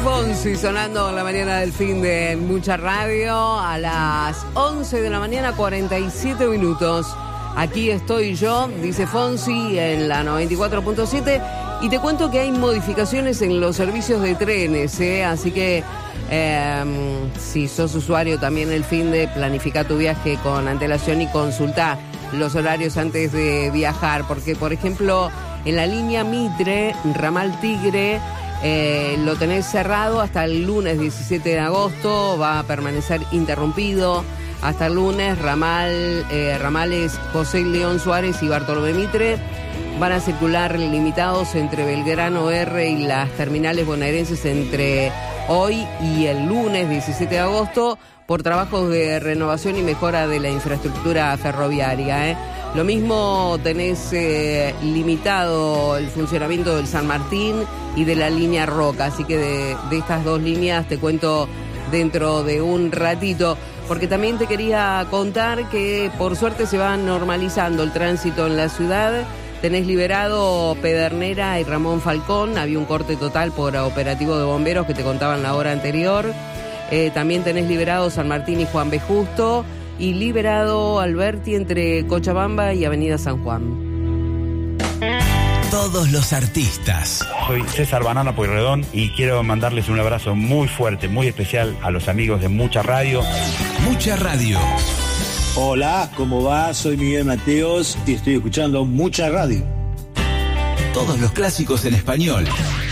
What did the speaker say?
Fonsi sonando en la mañana del fin de Mucha Radio a las 11 de la mañana, 47 minutos. Aquí estoy yo, dice Fonsi, en la 94.7, y te cuento que hay modificaciones en los servicios de trenes, así que si sos usuario también el fin de, planifica tu viaje con antelación y consulta los horarios antes de viajar, porque por ejemplo en la línea Mitre, ramal Tigre, lo tenés cerrado hasta el lunes 17 de agosto, va a permanecer interrumpido hasta el lunes. Ramales José León Suárez y Bartolomé Mitre van a circular limitados entre Belgrano R y las terminales bonaerenses entre hoy y el lunes 17 de agosto por trabajos de renovación y mejora de la infraestructura ferroviaria. Lo mismo tenés limitado el funcionamiento del San Martín y de la línea Roca, así que de estas dos líneas te cuento dentro de un ratito, porque también te quería contar que por suerte se va normalizando el tránsito en la ciudad. Tenés liberado Pedernera y Ramón Falcón, había un corte total por operativo de bomberos que te contaban la hora anterior. También tenés liberado San Martín y Juan B. Justo, y liberado Alberti entre Cochabamba y Avenida San Juan. Todos los artistas. Soy César Banana Pueyrredón y quiero mandarles un abrazo muy fuerte, muy especial a los amigos de Mucha Radio. Mucha Radio. Hola, ¿cómo va? Soy Miguel Mateos y estoy escuchando Mucha Radio. Todos los clásicos en español.